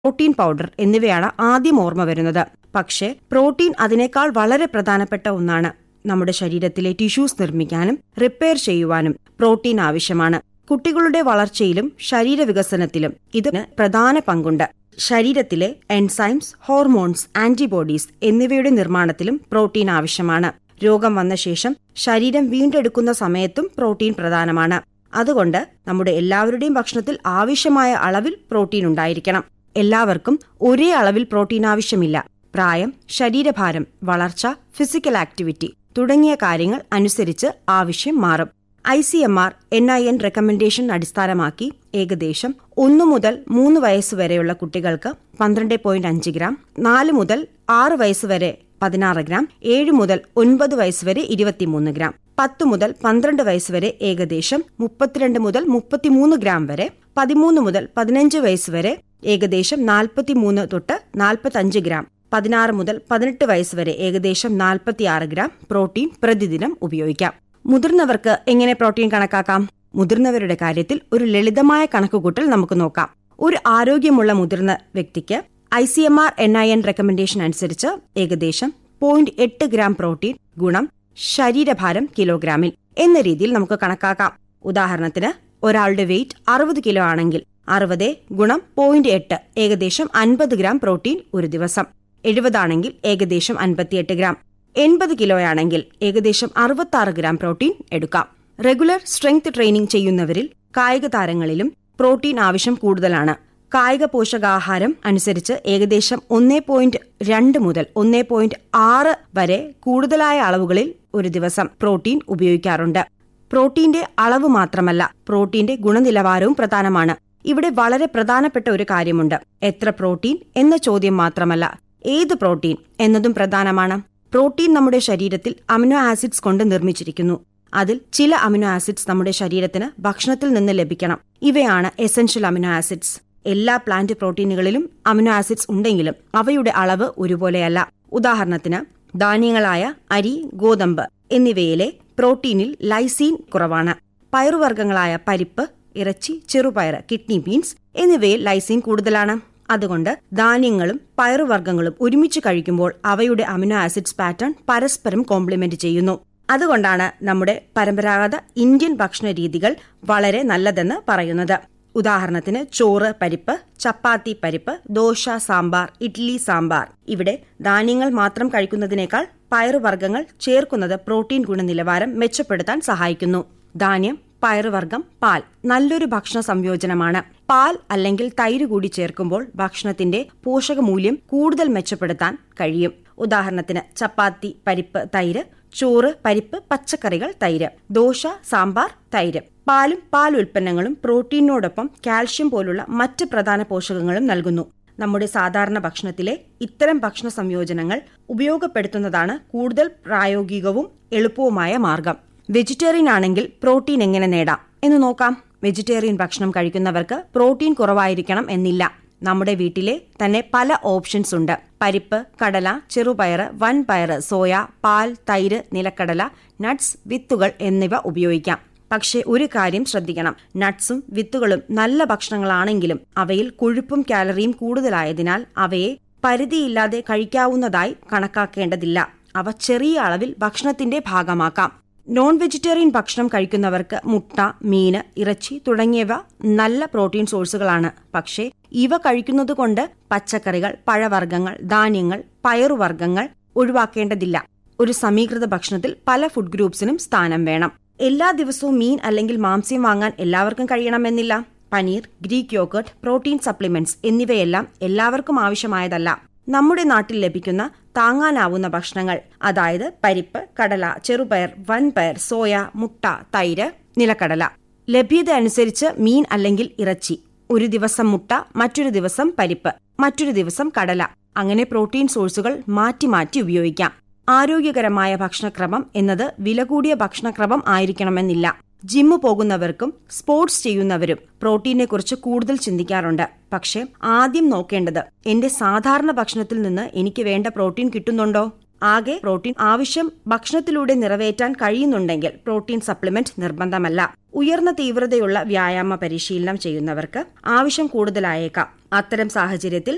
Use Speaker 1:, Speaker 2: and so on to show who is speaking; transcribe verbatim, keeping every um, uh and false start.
Speaker 1: Protein powder എന്നിവയാണ് ആദ്യം ഓർമ്മ വരുന്നത്. പക്ഷേ പ്രോട്ടീൻ അതിനേക്കാൾ വളരെ പ്രധാനപ്പെട്ട ഒന്നാണ്. നമ്മുടെ ശരീരത്തിലെ ടിഷ്യൂസ് നിർമ്മിക്കാനും റിപ്പയർ ചെയ്യുവാനും പ്രോട്ടീൻ ആവശ്യമാണ്. കുട്ടികളുടെ വളർച്ചയിലും ശരീരവികസനത്തിലും ഇതിന് പ്രധാന പങ്കുണ്ട്. ശരീരത്തിലെ എൻസൈംസ്, ഹോർമോൺസ്, ആന്റിബോഡീസ് എന്നിവയുടെ നിർമ്മാണത്തിലും പ്രോട്ടീൻ ആവശ്യമാണ്. രോഗം വന്ന ശേഷം ശരീരം വീണ്ടെടുക്കുന്ന സമയത്തും പ്രോട്ടീൻ പ്രധാനമാണ്. അതുകൊണ്ട് നമ്മുടെ എല്ലാവരുടെയും ഭക്ഷണത്തിൽ ആവശ്യമായ അളവിൽ പ്രോട്ടീൻ ഉണ്ടായിരിക്കണം. എല്ലാവർക്കും ഒരേ അളവിൽ പ്രോട്ടീൻ ആവശ്യമില്ല. പ്രായം, ശരീരഭാരം, വളർച്ച, ഫിസിക്കൽ ആക്ടിവിറ്റി തുടങ്ങിയ കാര്യങ്ങൾ അനുസരിച്ച് ആവശ്യം മാറും. I C M R N I N recommendation അടിസ്ഥാനമാക്കി ഏകദേശം ഒന്നു മുതൽ മൂന്ന് വയസ്സുവരെയുള്ള കുട്ടികൾക്ക് പന്ത്രണ്ട് പോയിന്റ് അഞ്ച് ഗ്രാം, നാല് മുതൽ ആറ് വയസ്സുവരെ പതിനാറ് ഗ്രാം, ഏഴ് മുതൽ ഒൻപത് വയസ്സുവരെ ഇരുപത്തിമൂന്ന് ഗ്രാം, പത്ത് മുതൽ പന്ത്രണ്ട് വയസ്സുവരെ ഏകദേശം മുപ്പത്തിരണ്ട് മുതൽ മുപ്പത്തിമൂന്ന് ഗ്രാം വരെ, പതിമൂന്ന് മുതൽ പതിനഞ്ച് വയസ്സുവരെ ഏകദേശം നാൽപ്പത്തിമൂന്ന് തൊട്ട് നാൽപ്പത്തഞ്ച് ഗ്രാം, പതിനാറ് മുതൽ പതിനെട്ട് വയസ്സുവരെ ഏകദേശം നാൽപ്പത്തിയാറ് ഗ്രാം പ്രോട്ടീൻ പ്രതിദിനം ഉപയോഗിക്കാം. മുതിർന്നവർക്ക് എങ്ങനെ പ്രോട്ടീൻ കണക്കാക്കാം? മുതിർന്നവരുടെ കാര്യത്തിൽ ഒരു ലളിതമായ കണക്കുകൂട്ടൽ നമുക്ക് നോക്കാം. ഒരു ആരോഗ്യമുള്ള മുതിർന്ന വ്യക്തിക്ക് I C M R N I N recommendation അനുസരിച്ച് ഏകദേശം പോയിന്റ് എട്ട് ഗ്രാം പ്രോട്ടീൻ ഗുണം ശരീരഭാരം കിലോഗ്രാമിൽ എന്ന രീതിയിൽ നമുക്ക് കണക്കാക്കാം. ഉദാഹരണത്തിന്, ഒരാളുടെ വെയിറ്റ് അറുപത് കിലോ ആണെങ്കിൽ അറുപത് ഗുണം പോയിന്റ് എട്ട് ഏകദേശം അൻപത് ഗ്രാം പ്രോട്ടീൻ ഒരു ദിവസം. എഴുപതാണെങ്കിൽ ഏകദേശം അൻപത്തിയെട്ട് ഗ്രാം. എൺപത് കിലോയാണെങ്കിൽ ഏകദേശം അറുപത്തി ആറ് ഗ്രാം പ്രോട്ടീൻ എടുക്കാം. റെഗുലർ സ്ട്രെങ്ത് ട്രെയിനിംഗ് ചെയ്യുന്നവരിൽ കായിക താരങ്ങളിലും പ്രോട്ടീൻ ആവശ്യം കൂടുതലാണ്. കായിക പോഷകാഹാരം അനുസരിച്ച് ഏകദേശം ഒന്നേ പോയിന്റ് രണ്ട് മുതൽ ഒന്നേ പോയിന്റ് ആറ് വരെ കൂടുതലായ അളവുകളിൽ ഒരു ദിവസം പ്രോട്ടീൻ ഉപയോഗിക്കാറുണ്ട്. പ്രോട്ടീന്റെ അളവ് മാത്രമല്ല, പ്രോട്ടീന്റെ ഗുണനിലവാരവും പ്രധാനമാണ്. ഇവിടെ വളരെ പ്രധാനപ്പെട്ട ഒരു കാര്യമുണ്ട്. എത്ര പ്രോട്ടീൻ എന്ന ചോദ്യം മാത്രമല്ല, ഏത് പ്രോട്ടീൻ എന്നതും പ്രധാനമാണ്. പ്രോട്ടീൻ നമ്മുടെ ശരീരത്തിൽ അമിനോ ആസിഡ്സ് കൊണ്ട് നിർമ്മിച്ചിരിക്കുന്നു. അതിൽ ചില അമിനോ ആസിഡ്സ് നമ്മുടെ ശരീരത്തിന് ഭക്ഷണത്തിൽ നിന്ന് ലഭിക്കണം. ഇവയാണ് എസൻഷ്യൽ അമിനോ ആസിഡ്സ്. എല്ലാ പ്ലാന്റ് പ്രോട്ടീനുകളിലും അമിനോ ആസിഡ്സ് ഉണ്ടെങ്കിലും അവയുടെ അളവ് ഒരുപോലെയല്ല. ഉദാഹരണത്തിന്, ധാന്യങ്ങളായ അരി, ഗോതമ്പ് എന്നിവയിലെ പ്രോട്ടീനിൽ ലൈസീൻ കുറവാണ്. പയറുവർഗ്ഗങ്ങളായ പരിപ്പ്, ഇറച്ചി, ചെറുപയർ, കിഡ്നി ബീൻസ് എന്നിവയിൽ ലൈസീൻ കൂടുതലാണ്. അതുകൊണ്ട് ധാന്യങ്ങളും പയറുവർഗ്ഗങ്ങളും ഒരുമിച്ച് കഴിക്കുമ്പോൾ അവയുടെ അമിനോ ആസിഡ്സ് പാറ്റേൺ പരസ്പരം കോംപ്ലിമെന്റ് ചെയ്യുന്നു. അതുകൊണ്ടാണ് നമ്മുടെ പരമ്പരാഗത ഇന്ത്യൻ ഭക്ഷണ രീതികൾ വളരെ നല്ലതെന്ന് പറയുന്നത്. ഉദാഹരണത്തിന്, ചോറ് പരിപ്പ്, ചപ്പാത്തി പരിപ്പ്, ദോശ സാമ്പാർ, ഇഡ്ലി സാമ്പാർ. ഇവിടെ ധാന്യങ്ങൾ മാത്രം കഴിക്കുന്നതിനേക്കാൾ പയറുവർഗ്ഗങ്ങൾ ചേർക്കുന്നത് പ്രോട്ടീൻ ഗുണനിലവാരം മെച്ചപ്പെടുത്താൻ സഹായിക്കുന്നു. ധാന്യം, പയറുവർഗ്ഗം, പാൽ നല്ലൊരു ഭക്ഷണ സംയോജനമാണ്. പാൽ അല്ലെങ്കിൽ തൈര് കൂടി ചേർക്കുമ്പോൾ ഭക്ഷണത്തിന്റെ പോഷകമൂല്യം കൂടുതൽ മെച്ചപ്പെടുത്താൻ കഴിയും. ഉദാഹരണത്തിന്, ചപ്പാത്തി പരിപ്പ് തൈര്, ചോറ് പരിപ്പ് പച്ചക്കറികൾ തൈര്, ദോശ സാമ്പാർ തൈര്. പാലും പാൽ ഉൽപ്പന്നങ്ങളും പ്രോട്ടീനോടൊപ്പം കാൽഷ്യം പോലുള്ള മറ്റ് പ്രധാന പോഷകങ്ങളും നൽകുന്നു. നമ്മുടെ സാധാരണ ഭക്ഷണത്തിലെ ഇത്തരം ഭക്ഷണ സംയോജനങ്ങൾ ഉപയോഗപ്പെടുത്തുന്നതാണ് കൂടുതൽ പ്രായോഗികവും എളുപ്പവുമായ മാർഗം. വെജിറ്റേറിയൻ ആണെങ്കിൽ പ്രോട്ടീൻ എങ്ങനെ നേടാം എന്ന് നോക്കാം. വെജിറ്റേറിയൻ ഭക്ഷണം കഴിക്കുന്നവർക്ക് പ്രോട്ടീൻ കുറവായിരിക്കണം എന്നില്ല. നമ്മുടെ വീട്ടിലെ തന്നെ പല ഓപ്ഷൻസ് ഉണ്ട്. പരിപ്പ്, കടല, ചെറുപയർ, വൻപയർ, സോയ, പാൽ, തൈര്, നിലക്കടല, നട്ട്സ്, വിത്തുകൾ എന്നിവ ഉപയോഗിക്കാം. പക്ഷേ ഒരു കാര്യം ശ്രദ്ധിക്കണം. നട്ട്സും വിത്തുകളും നല്ല ഭക്ഷണങ്ങളാണെങ്കിലും അവയിൽ കൊഴുപ്പും കാലറിയും കൂടുതലായതിനാൽ അവയെ പരിധിയില്ലാതെ കഴിക്കാവുന്നതായി കണക്കാക്കേണ്ടതില്ല. അവ ചെറിയ അളവിൽ ഭക്ഷണത്തിന്റെ ഭാഗമാക്കാം. നോൺ വെജിറ്റേറിയൻ ഭക്ഷണം കഴിക്കുന്നവർക്ക് മുട്ട, മീന്, ഇറച്ചി തുടങ്ങിയവ നല്ല പ്രോട്ടീൻ സോഴ്സുകളാണ്. പക്ഷേ ഇവ കഴിക്കുന്നതുകൊണ്ട് പച്ചക്കറികൾ, പഴവർഗ്ഗങ്ങൾ, ധാന്യങ്ങൾ, പയറുവർഗ്ഗങ്ങൾ ഒഴിവാക്കേണ്ടതില്ല. ഒരു സമീകൃത ഭക്ഷണത്തിൽ പല ഫുഡ് ഗ്രൂപ്പ്സിനും സ്ഥാനം വേണം. എല്ലാ ദിവസവും മീൻ അല്ലെങ്കിൽ മാംസ്യം വാങ്ങാൻ എല്ലാവർക്കും കഴിയണമെന്നില്ല. Paneer, Greek yoghurt, protein supplements എന്നിവയെല്ലാം എല്ലാവർക്കും ആവശ്യമായതല്ല. നമ്മുടെ നാട്ടിൽ ലഭിക്കുന്ന താങ്ങാനാവുന്ന ഭക്ഷണങ്ങൾ, അതായത് പരിപ്പ്, കടല, ചെറുപയർ, വൻപയർ, സോയ, മുട്ട, തൈര്, നിലക്കടല. ലഭ്യത അനുസരിച്ച് മീൻ അല്ലെങ്കിൽ ഇറച്ചി, ഒരു ദിവസം മുട്ട, മറ്റൊരു ദിവസം പരിപ്പ്, മറ്റൊരു ദിവസം കടല. അങ്ങനെ പ്രോട്ടീൻ സോഴ്സുകൾ മാറ്റി മാറ്റി ഉപയോഗിക്കാം. ആരോഗ്യകരമായ ഭക്ഷണക്രമം എന്നത് വില കൂടിയ ഭക്ഷണക്രമം ആയിരിക്കണമെന്നില്ല. ജിമ്മ് പോകുന്നവർക്കും സ്പോർട്സ് ചെയ്യുന്നവരും പ്രോട്ടീനെ കുറിച്ച് കൂടുതൽ ചിന്തിക്കാറുണ്ട്. പക്ഷേ ആദ്യം നോക്കേണ്ടത്, എന്റെ സാധാരണ ഭക്ഷണത്തിൽ നിന്ന് എനിക്ക് വേണ്ട പ്രോട്ടീൻ കിട്ടുന്നുണ്ടോ? ആകെ പ്രോട്ടീൻ ആവശ്യം ഭക്ഷണത്തിലൂടെ നിറവേറ്റാൻ കഴിയുന്നുണ്ടെങ്കിൽ പ്രോട്ടീൻ സപ്ലിമെന്റ് നിർബന്ധമല്ല. ഉയർന്ന തീവ്രതയുള്ള വ്യായാമ പരിശീലനം ചെയ്യുന്നവർക്ക് ആവശ്യം കൂടുതലായേക്കാം. അത്തരം സാഹചര്യത്തിൽ